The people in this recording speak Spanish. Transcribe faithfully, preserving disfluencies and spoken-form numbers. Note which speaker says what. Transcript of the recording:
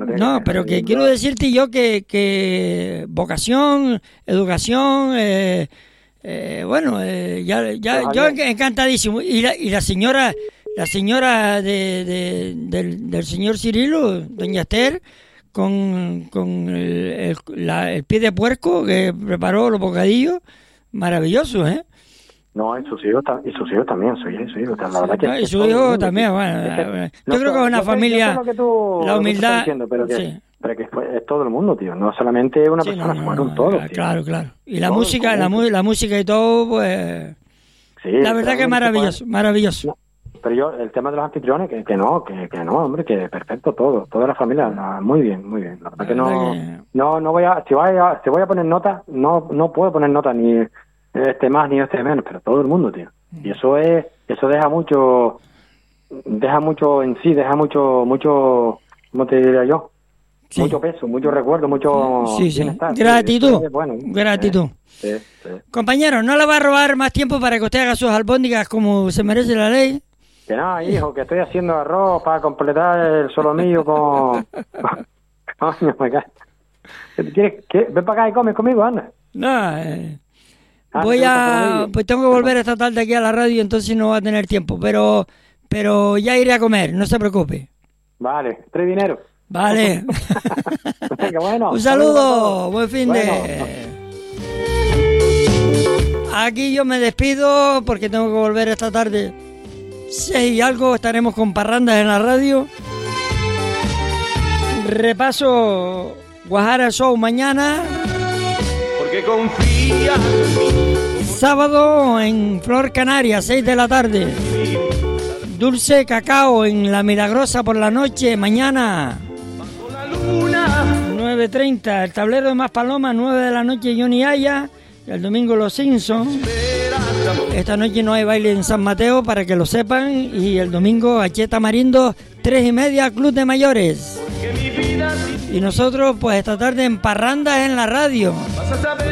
Speaker 1: No, pero que quiero decirte yo que, que vocación, educación, eh, eh, bueno, eh, ya, ya yo encantadísimo. Y la, y la señora, la señora de, de, del, del señor Cirilo, doña Esther, con, con el, el, la, el pie de puerco que preparó los bocadillos, maravillosos, ¿eh?
Speaker 2: No, y sus hijos, y sus hijos también, su hijo, su hijo, la verdad que...
Speaker 1: No, y su hijo también, bueno, es que, yo no creo que es una familia, sé, que tú, la humildad...
Speaker 2: Diciendo, pero que, sí. Pero que es todo el mundo, tío, no solamente una sí, persona, no, no, fueron no, todos,
Speaker 1: claro,
Speaker 2: tío.
Speaker 1: Claro, claro. Y la todo música, la, la música y todo, pues... Sí, la verdad que es maravilloso, pues, maravilloso.
Speaker 2: No, pero yo, el tema de los anfitriones, que, que no, que, que no, hombre, que perfecto todo, toda la familia, la, muy bien, muy bien. La verdad la que no, que... no, no voy a, si voy a, si voy a poner nota, no, no puedo poner nota ni este más ni este menos, pero todo el mundo, tío. Y eso es, eso deja mucho, deja mucho en sí, deja mucho, mucho, ¿cómo te diría yo? Sí. Mucho peso, mucho recuerdo, mucho
Speaker 1: sí, sí. bienestar. Gratitud, sí, bueno, gratitud. Sí, sí. Compañero, no le va a robar más tiempo para que usted haga sus albóndigas como se merece la ley.
Speaker 2: Que no, hijo, que estoy haciendo arroz para completar el solomillo con... Coño, me cae. ¿Quieres, qué? Ven para acá y come conmigo, anda.
Speaker 1: No, eh... Voy a, pues tengo que volver esta tarde aquí a la radio, entonces no va a tener tiempo, pero pero ya iré a comer, no se preocupe.
Speaker 2: Vale, trae dinero.
Speaker 1: Vale.
Speaker 2: Venga, bueno,
Speaker 1: un saludo, buen fin bueno. de... Aquí yo me despido porque tengo que volver esta tarde. Seis y algo, estaremos con parrandas en la radio. Repaso Guajara Show mañana. Porque confía en mí. Sábado en Flor Canaria, seis de la tarde. Dulce Cacao en La Milagrosa por la noche, mañana. nueve treinta, el tablero de Maspalomas, nueve de la noche Johnny Aya. El domingo Los Simpsons. Esta noche no hay baile en San Mateo, para que lo sepan. Y el domingo Acheta Marindo, tres y media, Club de Mayores. Y nosotros, pues esta tarde en parrandas en la radio.